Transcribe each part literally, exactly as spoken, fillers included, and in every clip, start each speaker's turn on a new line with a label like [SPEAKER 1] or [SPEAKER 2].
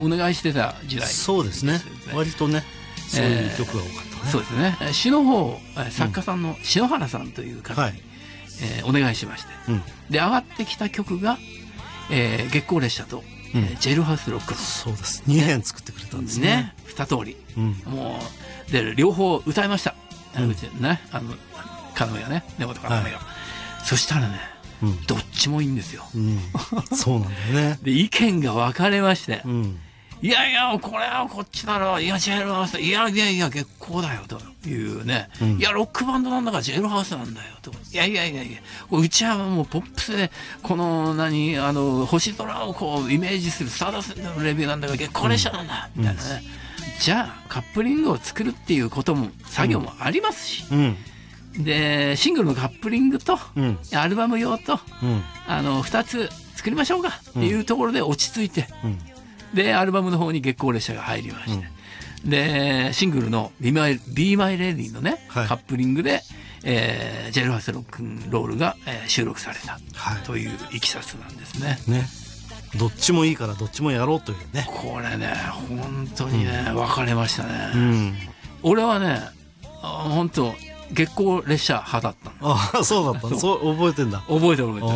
[SPEAKER 1] お願いしてた時代、
[SPEAKER 2] そうですね、割とねそういう曲が多かったね、
[SPEAKER 1] えー、そうですね。詩の方作家さんの篠原さんという方に、うん、えー、お願いしまして、うん、で上がってきた曲が、えー、月光列車と、うん、えー、ジェイルハウスロックの、
[SPEAKER 2] そうです、にへん作ってくれたんですね。
[SPEAKER 1] ね、に通り、うん、もうで両方歌いました、うん、うちね、あの要がね、根本要が、はい、そしたらね、うん、どっちもいいんですよ、うん、
[SPEAKER 2] そうなんだよね。
[SPEAKER 1] で意見が分かれまして、うん、いやいやこれはこっちだろう、いやジェイルハウス、いやいやいや月光だよというね、うん、いやロックバンドなんだからジェイルハウスなんだよと、いやいやいやいやうちはもうポップスでこの何あの星空をこうイメージするスターダストのレビューなんだから月光列車なんだ、うん、みたいなね、うん、じゃあカップリングを作るっていうことも作業もありますし、うんうん、でシングルのカップリングと、うん、アルバム用と、うん、あのふたつ作りましょうかっていうところで落ち着いて、うん、でアルバムの方に月光列車が入りまして、うん、でシングルの Be My, Be My Lady のね、はい、カップリングで、えー、ジェイルハウスロックンロールが、えー、収録されたといういきさつなんですね。
[SPEAKER 2] ね、どっちもいいからどっちもやろうというね。
[SPEAKER 1] これね本当にね、うん、分かれましたね、うん、俺はね本当月光列車派だったの。
[SPEAKER 2] ああそうだった。そう覚えてんだ。
[SPEAKER 1] 覚えてる覚えてる、うん、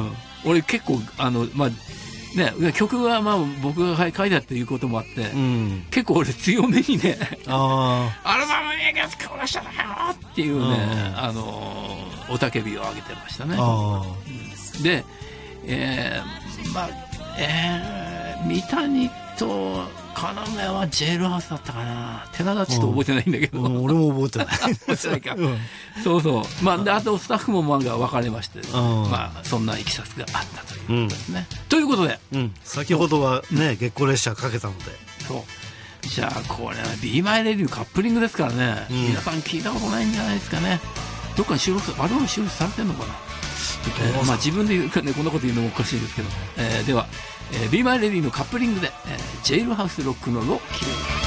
[SPEAKER 1] 俺結構あのまあね、曲はまあ僕が書いたっていうこともあって、うん、結構俺強めにねあアルバムに月光列車だよっていうね、あの雄たけびを上げてましたね。うん、で、えー、まあえー、三谷と要はジェイルハウスだったかな。寺田ちょっと覚えてないんだけど、
[SPEAKER 2] うんうん、俺も覚えてない
[SPEAKER 1] 覚えてないか、うん、そうそう、まあ、であとスタッフもまあ分かれまして、まあ、そんないきさつがあったということですね、うん、ということで、
[SPEAKER 2] うん、先ほどはね月光列車かけたので、
[SPEAKER 1] そうじゃあこれは Be My Lady カップリングですからね、うん、皆さん聞いたことないんじゃないですかね。どっかに収録アルバム収録されてるのかな、えーまあ、自分で言うかねこんなこと言うのもおかしいですけど、えー、では、えー、Be My Lady のカップリングで、えー、ジェイルハウスロックのロッキー